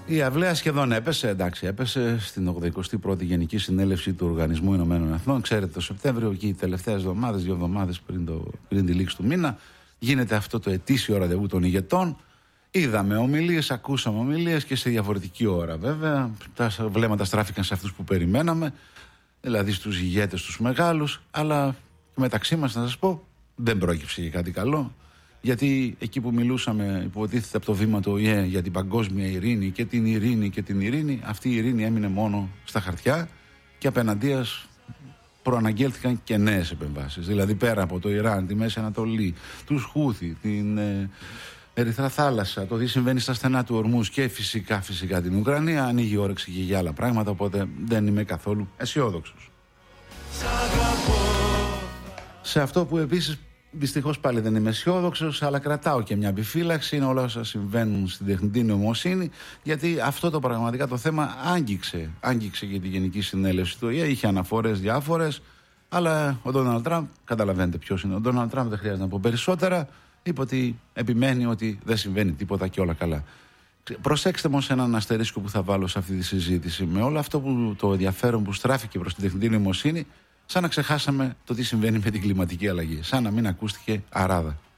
Η αυλαία σχεδόν έπεσε, εντάξει, έπεσε στην 81η Γενική Συνέλευση του Οργανισμού Ηνωμένων Εθνών. Ξέρετε, το Σεπτέμβριο και οι τελευταίες εβδομάδες, 2 εβδομάδες πριν τη λήξη του μήνα, γίνεται αυτό το ετήσιο ραντεβού των ηγετών. Είδαμε ομιλίες, ακούσαμε ομιλίες και σε διαφορετική ώρα βέβαια. Τα βλέμματα στράφηκαν σε αυτούς που περιμέναμε, δηλαδή στους ηγέτες, τους μεγάλους, αλλά μεταξύ μας να σας πω, δεν πρόκειψε για κάτι καλό. Γιατί εκεί που μιλούσαμε, υποτίθεται από το βήμα του ΟΗΕ για την παγκόσμια ειρήνη και την ειρήνη, αυτή η ειρήνη έμεινε μόνο στα χαρτιά και απέναντίας προαναγγέλθηκαν και νέες επεμβάσεις. Δηλαδή πέρα από το Ιράν, τη Μέση Ανατολή, τους Χούθι, την Ερυθρά Θάλασσα, το τι συμβαίνει στα στενά του Ορμούς και φυσικά την Ουκρανία, ανοίγει η όρεξη και για άλλα πράγματα, οπότε δεν είμαι καθόλου αισιόδοξος. Σε αυτό που επίσης δυστυχώς πάλι δεν είμαι αισιόδοξος, αλλά κρατάω και μια επιφύλαξη, είναι όλα όσα συμβαίνουν στην τεχνητή νοημοσύνη, γιατί αυτό το πραγματικά το θέμα άγγιξε για τη Γενική Συνέλευση του ΟΗΕ, είχε αναφορές διάφορες, αλλά ο Ντόναλντ Τραμπ, καταλαβαίνετε ποιος είναι ο Ντόναλντ Τραμπ, δεν χρειάζεται να πω περισσότερα, είπε ότι επιμένει ότι δεν συμβαίνει τίποτα και όλα καλά. Προσέξτε όμως έναν αστερίσκο που θα βάλω σε αυτή τη συζήτηση. Με όλο αυτό που το ενδιαφέρον που στράφηκε προς την τεχνητή νοημοσύνη, σαν να ξεχάσαμε το τι συμβαίνει με την κλιματική αλλαγή. Σαν να μην ακούστηκε αράδα.